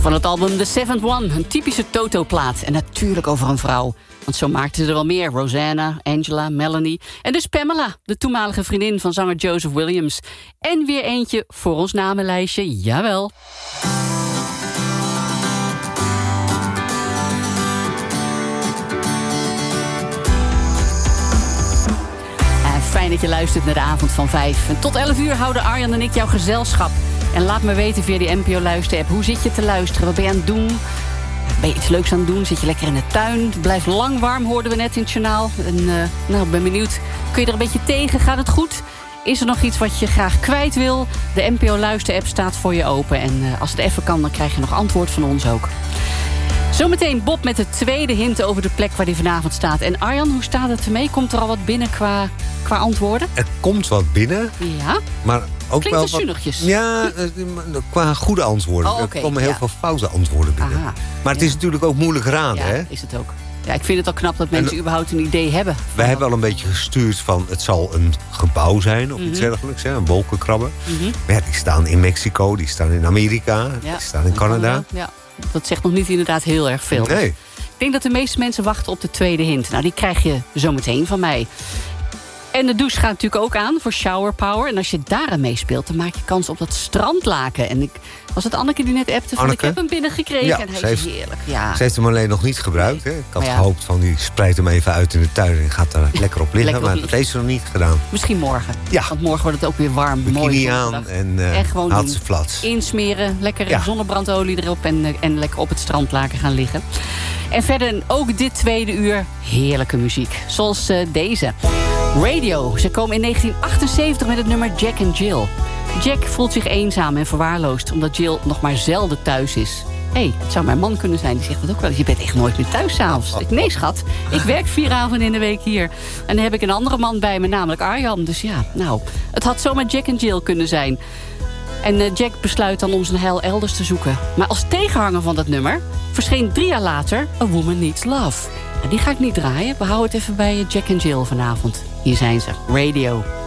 Van het album The Seventh One, een typische Toto-plaat. En natuurlijk over een vrouw. Want zo maakten ze er wel meer. Rosanna, Angela, Melanie. En dus Pamela, de toenmalige vriendin van zanger Joseph Williams. En weer eentje voor ons namenlijstje, jawel. Fijn dat je luistert naar de avond van 5. En tot 11 uur houden Arjan en ik jouw gezelschap. En laat me weten via die NPO Luister-app. Hoe zit je te luisteren? Wat ben je aan het doen? Ben je iets leuks aan het doen? Zit je lekker in de tuin? Het blijft lang warm, hoorden we net in het journaal. En ik ben benieuwd. Kun je er een beetje tegen? Gaat het goed? Is er nog iets wat je graag kwijt wil? De NPO Luister-app staat voor je open. En als het even kan, dan krijg je nog antwoord van ons ook. Zometeen Bob met de tweede hint over de plek waar hij vanavond staat. En Arjan, hoe staat het ermee? Komt er al wat binnen qua antwoorden? Er komt wat binnen. Ja. Maar ook klinkt wel als zunnigjes. Ja, qua goede antwoorden. Oh, okay, er komen heel veel foute antwoorden binnen. Aha, maar het is natuurlijk ook moeilijk raden, ja, hè? Is het ook. Ja, ik vind het al knap dat mensen überhaupt een idee hebben. Wij hebben al een beetje gestuurd van het zal een gebouw zijn of iets dergelijks, hè? Een wolkenkrabber. Maar ja, die staan in Mexico, die staan in Amerika, die staan in Canada. Ja. Dat zegt nog niet inderdaad heel erg veel. Nee. Ik denk dat de meeste mensen wachten op de tweede hint. Nou, die krijg je zometeen van mij. En de douche gaat natuurlijk ook aan voor shower power. En als je daar aan meespeelt, dan maak je kans op dat strandlaken. En was het Anneke die net appte van ik heb hem binnengekregen. Ja, en hij is heerlijk. Ja. Ze heeft hem alleen nog niet gebruikt. Hè? Ik had Maar gehoopt van die spreidt hem even uit in de tuin en gaat er lekker op liggen. Maar dat heeft ze nog niet gedaan. Misschien morgen. Ja. Want morgen wordt het ook weer warm. Bikini mooi aan en gewoon haalt ze flats. Insmeren, lekker zonnebrandolie erop en lekker op het strandlaken gaan liggen. En verder ook dit tweede uur heerlijke muziek. Zoals deze. Radio. Ze komen in 1978 met het nummer Jack and Jill. Jack voelt zich eenzaam en verwaarloosd omdat Jill nog maar zelden thuis is. Het zou mijn man kunnen zijn. Die zegt dat ook wel. Je bent echt nooit meer thuis s'avonds. Nee, schat. Ik werk 4 avonden in de week hier. En dan heb ik een andere man bij me, namelijk Arjan. Dus ja, het had zomaar Jack and Jill kunnen zijn. En Jack besluit dan om zijn heil elders te zoeken. Maar als tegenhanger van dat nummer verscheen 3 jaar later A Woman Needs Love. En die ga ik niet draaien. We houden het even bij Jack and Jill vanavond. Hier zijn ze. Radio.